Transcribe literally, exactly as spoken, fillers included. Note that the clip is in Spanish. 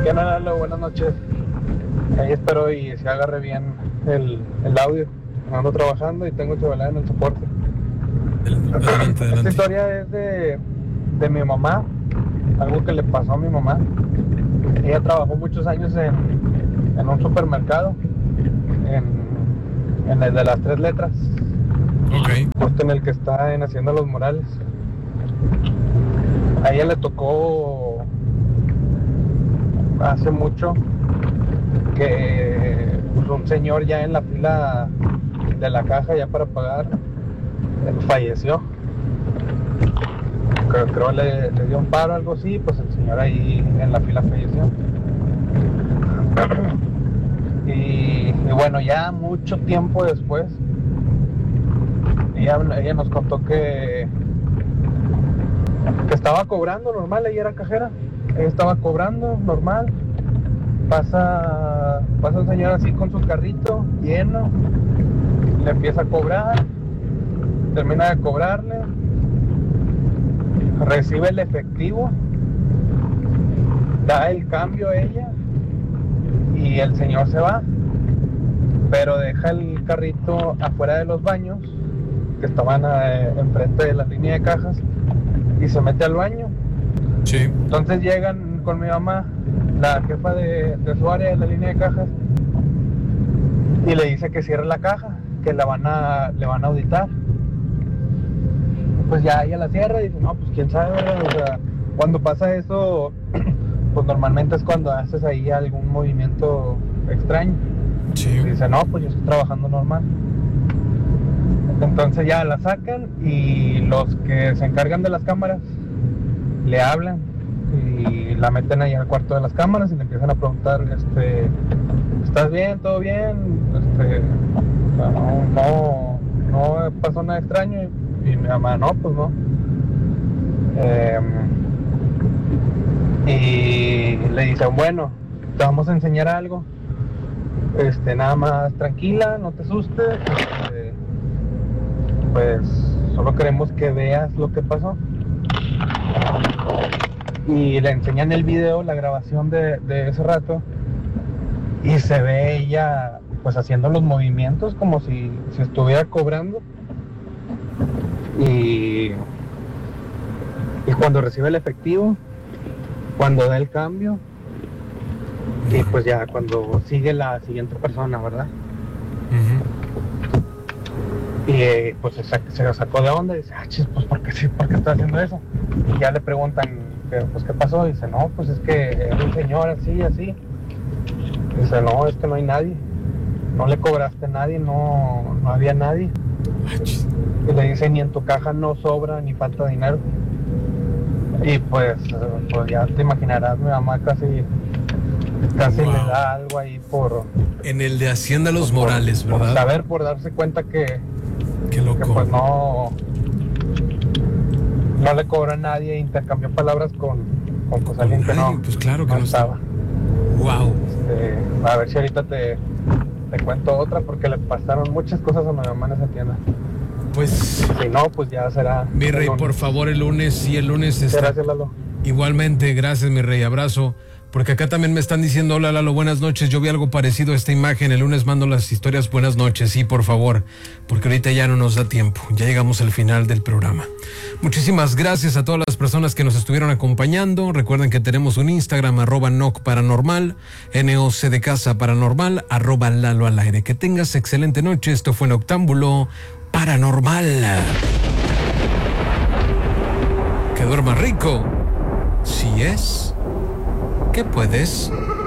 ¿Qué onda, Lalo? Buenas noches. Ahí espero y se agarre bien el, el audio. Ando trabajando y tengo chavalada en el soporte. Adelante, adelante. Esta historia es de, de mi mamá, algo que le pasó a mi mamá. Ella trabajó muchos años en, en un supermercado, en, en el de las tres letras. Ok. Justo en el que está en Hacienda Los Morales. A ella le tocó hace mucho que pues, un señor ya en la fila de la caja ya para pagar falleció. Creo, creo le, le dio un paro o algo así, pues el señor ahí en la fila falleció. Y, y bueno, ya mucho tiempo después, ella, ella nos contó que, que estaba cobrando normal, ella era cajera, ella estaba cobrando normal. Pasa, pasa un señor así con su carrito lleno, le empieza a cobrar, termina de cobrarle, recibe el efectivo, da el cambio a ella y el señor se va, pero deja el carrito afuera de los baños que estaban eh, enfrente de la línea de cajas y se mete al baño. Sí. Entonces llegan con mi mamá, la jefa de, de su área de la línea de cajas, y le dice que cierre la caja, que la van a, le van a auditar. Pues ya ella la cierra y dice, no, pues quién sabe, o sea, cuando pasa eso, pues normalmente es cuando haces ahí algún movimiento extraño. Sí. Y dice, no, pues yo estoy trabajando normal. Entonces ya la sacan y los que se encargan de las cámaras le hablan y la meten ahí al cuarto de las cámaras y le empiezan a preguntar, este, ¿estás bien? ¿Todo bien? Este, o sea, no, no, no pasó nada extraño. Y, y mi mamá, no, pues no. Eh, y le dicen, bueno, te vamos a enseñar algo. Este, nada más tranquila, no te asustes. Este, pues solo queremos que veas lo que pasó. Y le enseñan el video, la grabación de, de ese rato, y se ve ella pues haciendo los movimientos como si, si estuviera cobrando. Y, y cuando recibe el efectivo, cuando da el cambio, y pues ya cuando sigue la siguiente persona, ¿verdad? Uh-huh. Y pues se, se lo sacó de onda y dice, ah, chis, pues ¿por qué, sí, ¿por qué está haciendo eso? Y ya le preguntan, pues ¿qué pasó? Y dice, no, pues es que es un señor así, así. Y dice, no, es que no hay nadie. No le cobraste a nadie, no, no había nadie. Y le dice, ni en tu caja no sobra ni falta dinero. Y pues, pues ya te imaginarás, mi mamá casi, casi wow. le da algo ahí por... En el de Hacienda Los por, Morales, ¿verdad? Por saber, por darse cuenta que... Qué loco. Que pues no... No le cobró a nadie, intercambió palabras con, con pues, alguien que no, pues claro que no no estaba. Wow. Este, a ver si ahorita te, te cuento otra, porque le pasaron muchas cosas a mi mamá en esa tienda. Pues... Si no, pues ya será... Mi rey, por favor, el lunes, sí, el lunes está... Gracias, Lalo. Igualmente, gracias, mi rey, abrazo. Porque acá también me están diciendo, hola, Lalo, buenas noches. Yo vi algo parecido a esta imagen. El lunes mando las historias, buenas noches. Sí, por favor, porque ahorita ya no nos da tiempo. Ya llegamos al final del programa. Muchísimas gracias a todas las personas que nos estuvieron acompañando. Recuerden que tenemos un Instagram, arroba Noc Paranormal, N O C de Casa Paranormal, arroba Lalo al aire. Que tengas excelente noche. Esto fue Noctámbulo Paranormal. Que duerma rico. Si es... ¿Qué puedes?